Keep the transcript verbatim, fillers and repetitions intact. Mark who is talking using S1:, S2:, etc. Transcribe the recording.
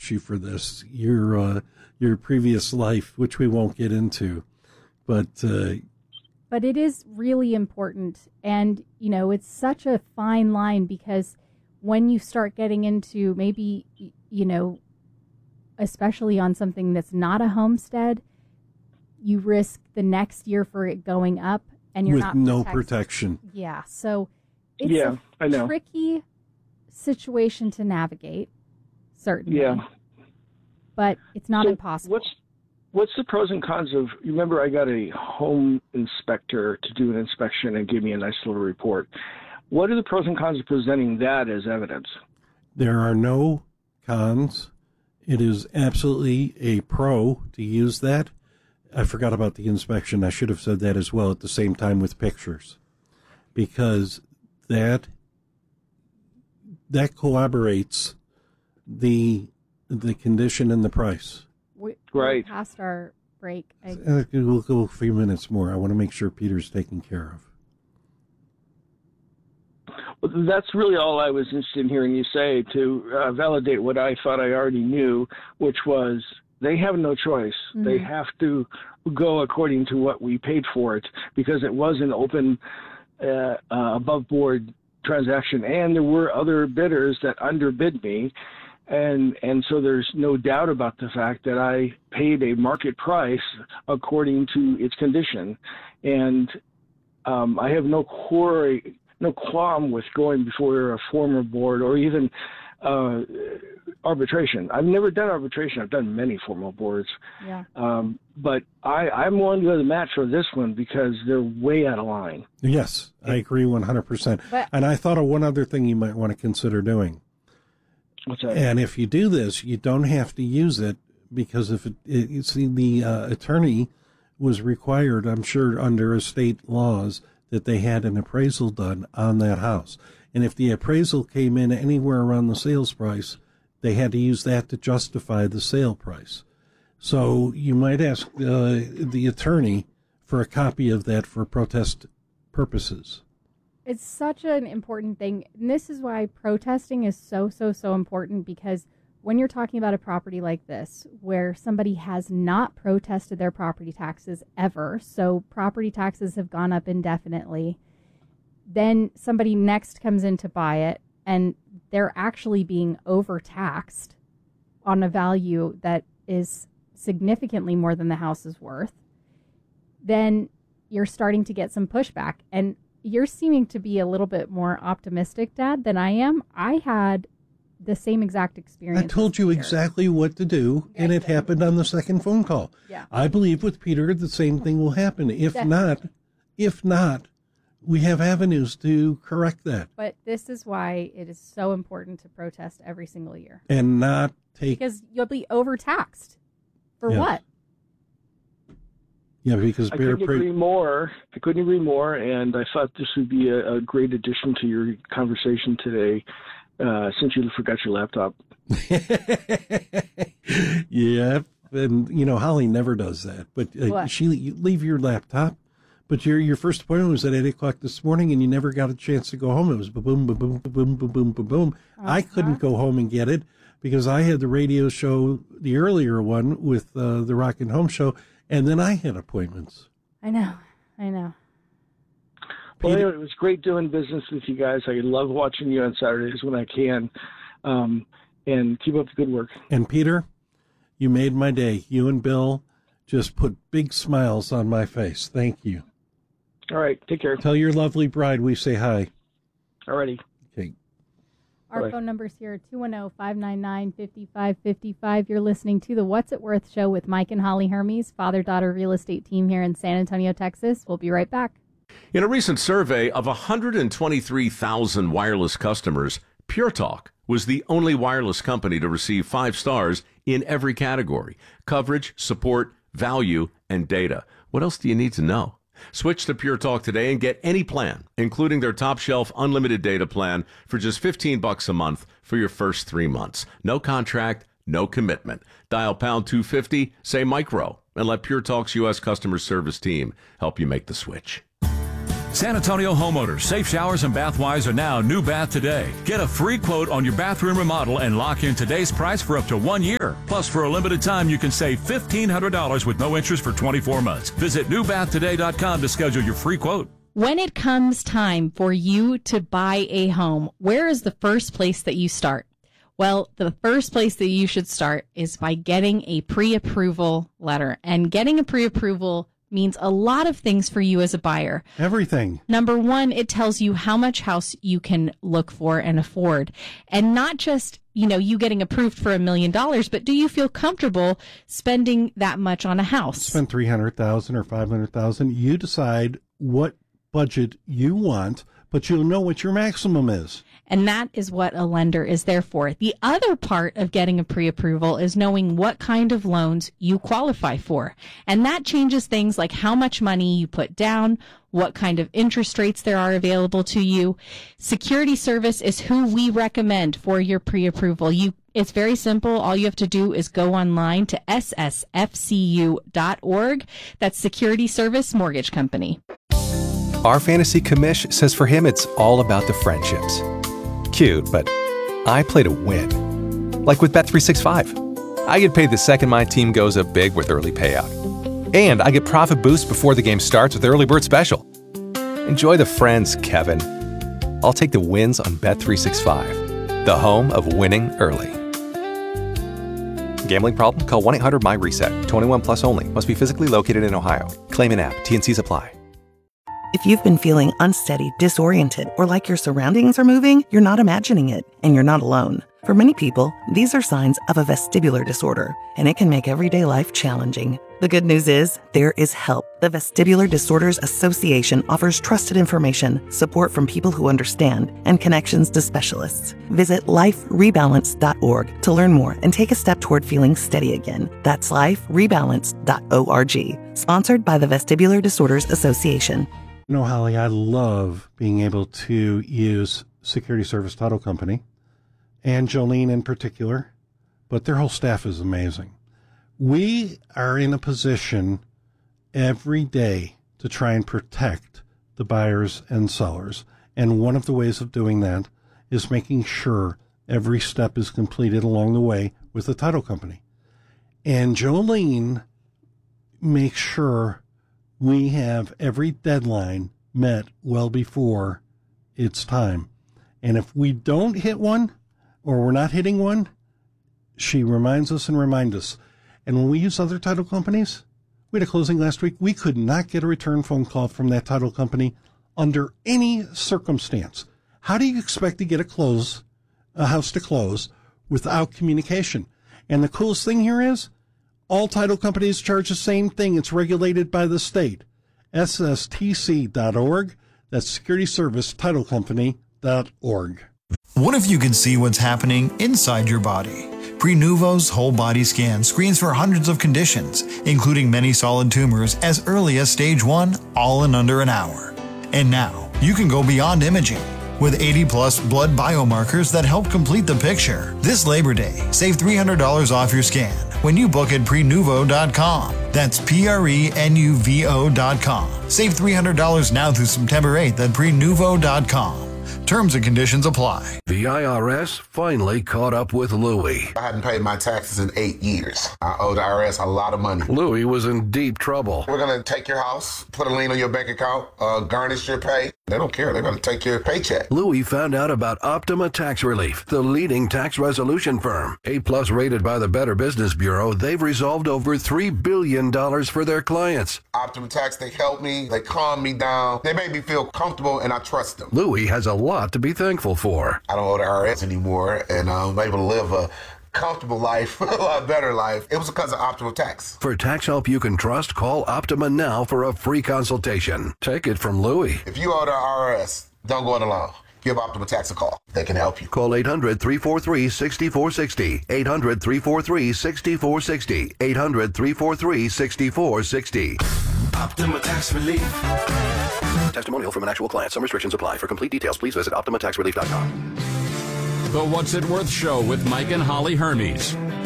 S1: protects you for this. Your uh, your previous life, which we won't get into, but uh,
S2: but it is really important, and you know it's such a fine line because when you start getting into maybe you know, especially on something that's not a homestead, you risk the next year for it going up, and you're
S1: with
S2: not
S1: no
S2: protected.
S1: protection.
S2: Yeah, so it's
S3: Yeah,
S2: a
S3: I know.
S2: tricky situation to navigate, certainly.
S3: Yeah.
S2: But it's not
S3: So
S2: impossible.
S3: What's what's the pros and cons of? You remember, I got a home inspector to do an inspection and give me a nice little report. What are the pros and cons of presenting that as evidence?
S1: There are no cons. It is absolutely a pro to use that. I forgot about the inspection. I should have said that as well at the same time with pictures, because that that corroborates the the condition and the price.
S2: We,
S3: Right.
S2: We're past our break. I,
S1: Uh, We'll go a few minutes more. I want to make sure Peter's taken care of.
S3: Well, that's really all I was interested in hearing you say to uh, validate what I thought I already knew, which was they have no choice.
S2: Mm-hmm.
S3: They have to go according to what we paid for it because it was an open, uh, uh, above-board transaction, and there were other bidders that underbid me. And and so there's no doubt about the fact that I paid a market price according to its condition. And um, I have no quarry, no qualm with going before a former board or even uh, arbitration. I've never done arbitration. I've done many formal boards.
S2: yeah.
S3: Um, but I, I'm willing to go to the match for this one because they're way out of line.
S1: Yes, I agree one hundred percent.
S2: But-
S1: And I thought of one other thing you might want to consider doing.
S3: What's that?
S1: And if you do this, you don't have to use it because if it, it you see, the uh, attorney was required, I'm sure, under state laws, that they had an appraisal done on that house. And if the appraisal came in anywhere around the sales price, they had to use that to justify the sale price. So you might ask uh, the attorney for a copy of that for protest purposes.
S2: It's such an important thing. And this is why protesting is so, so, so important, because when you're talking about a property like this, where somebody has not protested their property taxes ever, so property taxes have gone up indefinitely, then somebody next comes in to buy it, and they're actually being overtaxed on a value that is significantly more than the house is worth, then you're starting to get some pushback. And you're seeming to be a little bit more optimistic, Dad, than I am. I had the same exact experience.
S1: I told you
S2: Peter.
S1: exactly what to do, and it happened on the second phone call.
S2: Yeah.
S1: I believe with Peter the same thing will happen. If
S2: Yeah.
S1: not, if not, we have avenues to correct that
S2: But this is why it is so important to protest every single year.
S1: and not take.
S2: Because you'll be overtaxed. For
S1: Yeah.
S2: what?
S1: Yeah, because
S3: I
S1: Bear
S3: couldn't
S1: Pre-
S3: agree more. I couldn't agree more, and I thought this would be a, a great addition to your conversation today, uh, since you forgot your laptop.
S1: Yeah, and you know Holly never does that. But uh,
S2: What?
S1: she you leave your laptop. But your your first appointment was at eight o'clock this morning, and you never got a chance to go home. It was boom, boom, boom, boom, boom, boom, boom, boom. I couldn't go home and get it because I had the radio show, the earlier one with uh, the Rockin' Home Show, and then I had appointments.
S2: I know. I know.
S3: Well,
S1: Peter-
S3: anyway, it was great doing business with you guys. I love watching you on Saturdays when I can, um, and keep up the good work.
S1: And Peter, you made my day. You and Bill just put big smiles on my face. Thank you.
S3: All right, take care.
S1: Tell your lovely bride we say hi.
S3: Alrighty.
S1: Okay.
S2: Our
S3: Bye.
S2: phone number's here, two one zero, five nine nine, five five five five. You're listening to the What's It Worth show with Mike and Holly Hermes, father-daughter real estate team here in San Antonio, Texas. We'll be right back.
S4: In a recent survey of one hundred twenty-three thousand wireless customers, Pure Talk was the only wireless company to receive five stars in every category: coverage, support, value, and data. What else do you need to know? Switch to Pure Talk today and get any plan, including their top shelf unlimited data plan, for just fifteen bucks a month for your first three months. No contract, no commitment. Dial pound two fifty, say micro, and let Pure Talk's U S customer service team help you make the switch.
S5: San Antonio homeowners, safe showers and bath wise are now New Bath Today. Get a free quote on your bathroom remodel and lock in today's price for up to one year. Plus, for a limited time, you can save fifteen hundred dollars with no interest for twenty-four months. Visit new bath today dot com to schedule your free quote.
S6: When it comes time for you to buy a home, where is the first place that you start? Well, the first place that you should start is by getting a pre-approval letter. And getting a pre-approval means a lot of things for you as a buyer.
S1: Everything.
S6: Number one, it tells you how much house you can look for and afford. And not just, you know, you getting approved for a million dollars, but do you feel comfortable spending that much on a house?
S1: Spend three hundred thousand dollars or five hundred thousand dollars. You decide what budget you want, but you'll know what your maximum is.
S6: And that is what a lender is there for. The other part of getting a pre-approval is knowing what kind of loans you qualify for. And that changes things like how much money you put down, what kind of interest rates there are available to you. Security Service is who we recommend for your pre-approval. You, it's very simple. All you have to do is go online to S S F C U dot org. That's Security Service Mortgage Company.
S7: Our fantasy commish says for him it's all about the friendships. Cute, but I play to win. Like with Bet three sixty-five. I get paid the second my team goes up big with early payout. And I get profit boost before the game starts with Early Bird Special. Enjoy the friends, Kevin. I'll take the wins on Bet three sixty-five, the home of winning early. Gambling problem? Call one eight hundred M Y reset. twenty-one plus only. Must be physically located in Ohio. Claim in app. T N Cs apply.
S8: If you've been feeling unsteady, disoriented, or like your surroundings are moving, you're not imagining it, and you're not alone. For many people, these are signs of a vestibular disorder, and it can make everyday life challenging. The good news is, there is help. The Vestibular Disorders Association offers trusted information, support from people who understand, and connections to specialists. Visit life rebalance dot org to learn more and take a step toward feeling steady again. That's life rebalance dot org. Sponsored by the Vestibular Disorders Association.
S1: You know, Holly, I love being able to use Security Service Title Company, and Jolene in particular, but their whole staff is amazing. We are in a position every day to try and protect the buyers and sellers, and one of the ways of doing that is making sure every step is completed along the way with the title company. And Jolene makes sure we have every deadline met well before it's time. And if we don't hit one, or we're not hitting one, she reminds us and reminds us. And when we use other title companies, we had a closing last week. We could not get a return phone call from that title company under any circumstance. How do you expect to get a close, a house to close, without communication? And the coolest thing here is, all title companies charge the same thing. It's regulated by the state. S S T C dot org. That's Security Service Title Company dot org.
S9: What if you could see what's happening inside your body? Prenuvo's whole body scan screens for hundreds of conditions, including many solid tumors as early as stage one, all in under an hour. And now, you can go beyond imaging. With eighty plus blood biomarkers that help complete the picture. This Labor Day, save three hundred dollars off your scan when you book at prenuvo dot com. That's P R E N U V O dot com. Save three hundred dollars now through September eighth at prenuvo dot com. Terms and conditions apply.
S10: The I R S finally caught up with Louie.
S11: I hadn't paid my taxes in eight years. I owe the I R S a lot of money.
S10: Louie was in deep trouble.
S11: We're going to take your house, put a lien on your bank account, uh, garnish your pay. They don't care. They're going to take your paycheck.
S10: Louie found out about Optima Tax Relief, the leading tax resolution firm. A-plus rated by the Better Business Bureau, they've resolved over three billion dollars for their clients.
S11: Optima Tax, they help me. They calm me down. They make me feel comfortable, and I trust them.
S10: Louie has a lot to be thankful for.
S11: I don't owe the I R S anymore, and I'm able to live a comfortable life, a lot better life. It was because of Optima Tax.
S10: For tax help you can trust, call Optima now for a free consultation. Take it from Louie.
S11: If you owe the I R S, don't go it alone. Give Optima Tax a call. They can help you.
S10: Call eight hundred, three four three, six four six zero. eight hundred, three four three, six four six zero. eight hundred, three four three, six four six zero.
S12: Optima Tax Relief.
S10: Testimonial from an actual client. Some restrictions apply. For complete details, please visit optima tax relief dot com.
S13: The What's It Worth Show with Mike and Holly Hermes.